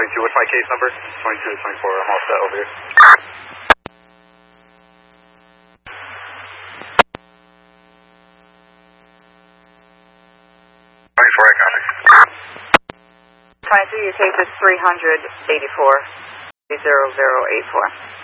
22, what's my case number? 22 to 24, I'm all set over here. 24, I got it. 22, your case is 384, 00084.